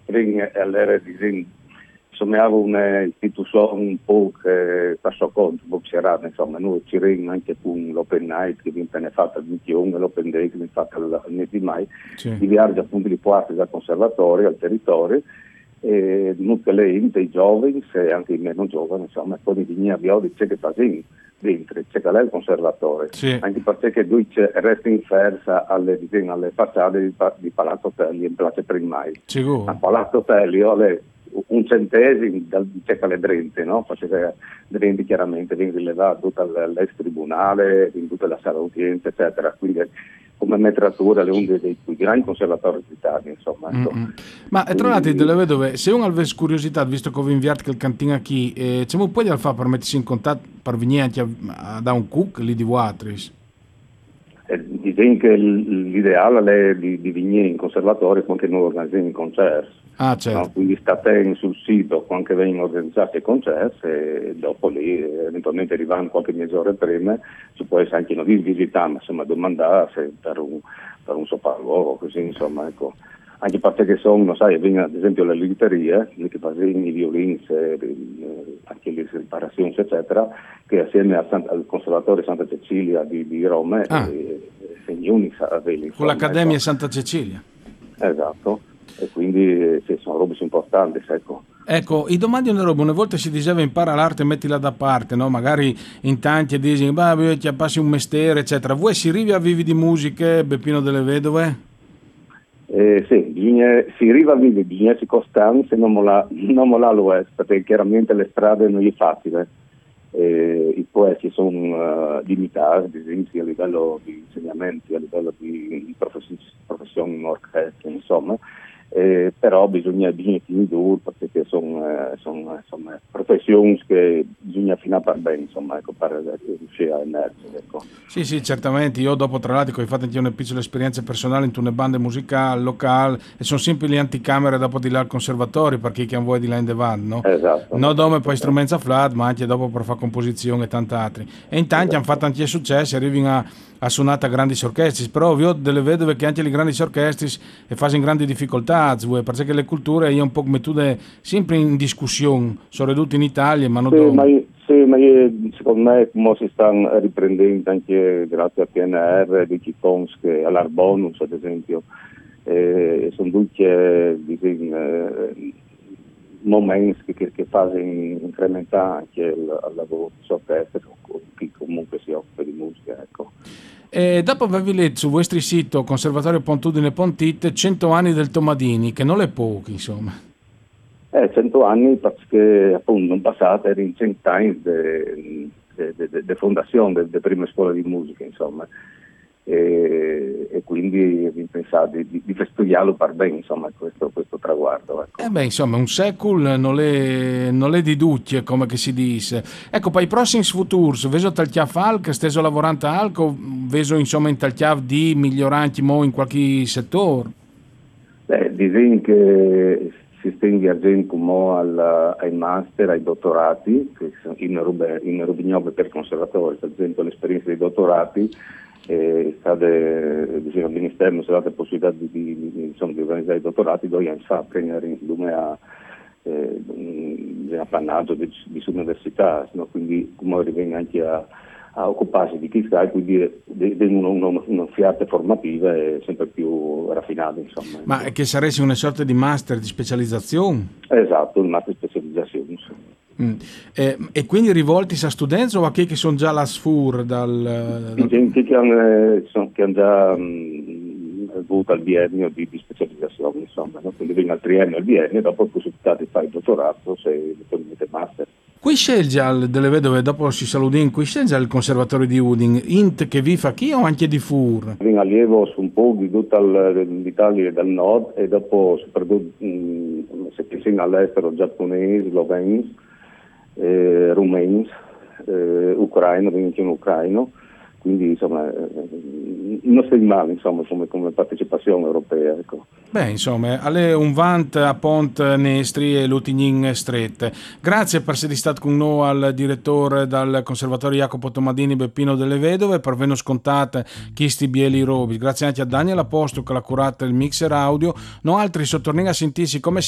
spring all'era di sommava un'istituzione un po' che passò conto, un po' c'era, insomma, noi ci rinno anche con l'Open Night che viene fatta il 21 e l'Open Day che viene fatta il mese di mai, di viaggio appunto di porti dal conservatorio al territorio, e tutte le i giovani e anche i meno giovani, insomma, poi di avviò di c'è che fa dentro, c'è che lei il conservatore, anche perché lui resta in fersa alle facciate di Palazzo Telio in Place Primai. A Palazzo Telio un centesimo c'è che le drente, no? Perché drente chiaramente viene rilevato dall'ex tribunale, in tutta la sala udienza, eccetera, quindi come metratura le unghie dei più grandi conservatori d'Italia, insomma. Ma tra l'altro delle vedove, se uno avesse curiosità, visto che ho inviato quel cantino qui, c'è un po' di alfa per mettersi in contatto per venire anche da un cook lì di Vuatris? Dicono che l'ideale è di venire in conservatorio quando noi organizziamo i concerti. Certo. No? Quindi state sul sito quando vengono organizzati i concerti e dopo lì eventualmente arrivando qualche mezz'ora prima si può essere anche non visitare, ma insomma domandare se per un sopralluogo così, insomma, ecco. Anche perché sono, sai, ad esempio le liuterie, che fanno i violini, anche le riparazioni, eccetera, che assieme al Conservatorio Santa Cecilia di Roma e Unix con l'Accademia Santa Cecilia. Esatto. E quindi sono robe importanti, ecco. Ecco, i domandi una roba, una volta si diceva impara l'arte e mettila da parte, no? Magari in tanti dicono, ti passi un mestiere, eccetera. Voi si arrivi a vivi di musiche, Beppino delle Vedove? Sì, si arriva a vivere, bisogna essere costanti, non mollare l'Ouest, perché chiaramente le strade non è facile. I poeti sono limitati, ad esempio a livello di insegnamenti, a livello di professioni in orchestra, insomma. Però bisogna finire duro perché sono professioni che bisogna affinare per bene, insomma, ecco, per riuscire a emergere, ecco. Sì, certamente. Io dopo, tra l'altro, ho fatto anche una piccola esperienza personale in una banda musicale locale e sono sempre le anticamere dopo di là al conservatorio perché chi vuoi di là in Devan, no? Esatto. Non dove poi strumenti a flat, ma anche dopo per fare composizione e tanti altri. E in tanti hanno fatto anche successi, arrivano a suonare a grandi orchestri, però ovvio delle vedove che anche le grandi orchestri e fanno in grandi difficoltà, perché le culture io un po' mettude sempre in discussione, sono ridotte in Italia, ma non ma secondo me come si stanno riprendendo anche grazie al PNR di Chifons che all'Arbonus ad esempio, sono tutti momenti che fanno incrementare anche il lavoro di orchestra chi comunque si occupa di musica, ecco. E dopo avevi letto sul vostro sito conservatorio.udine.it 100 anni del Tomadini, che non è pochi, insomma. 100 anni perché appunto non passate in 100 anni di fondazione delle prime scuole di musica, insomma. E quindi vi pensate di festeggiarlo per bene, insomma, questo traguardo, ecco. Insomma, un secolo non è di ducce, come che si dice. Ecco, per i prossimi futuri, vedo tal chiaf alc, steso lavorando alco, vedo insomma in tal chiaf di miglioranti mo in qualche settore. Disegni che si sta viaggiando come ai master, ai dottorati, che sono in Rubignove per conservatori, per esempio l'esperienza dei dottorati, al Ministero si ha data la possibilità di organizzare i dottorati, dove fa prendere in lume appannaggio di università, no? Quindi come arriviamo anche a occuparsi di chi sta e quindi una fiata formativa e sempre più raffinata, insomma. Ma che saresti una sorta di master di specializzazione? Esatto, un master di specializzazione. E quindi rivolti a studenti o a chi che sono già alla SFUR? Gente che hanno già avuto il biennio di specializzazione, insomma, no? Quindi vengono al triennio al biennio e dopo la possibilità di fare il dottorato se eventualmente master. Qui sceglie delle vedove, dopo si salutin, qui sceglie il conservatorio di Udine, int che vi fa chi o anche di FUR? Vengo allievo su un po' di tutta l'Italia e del nord e dopo soprattutto se pensi all'estero giapponesi, sloveni, rumeni, ucraino, vengo anche in ucraino, quindi insomma non stai male insomma come partecipazione europea, ecco. Insomma, alle un vant a Pont Nestri e Lutignin strette. Grazie per essere stato con noi al direttore dal Conservatorio Jacopo Tomadini Beppino delle Vedove per averlo scontate chisti bieli robi. Grazie anche a Daniel Aposto che l'ha curato il mixer audio. Noi altri sottorniamo a sentirsi come